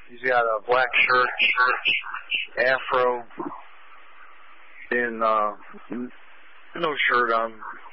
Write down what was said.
He's got a black shirt, afro, and no shirt on.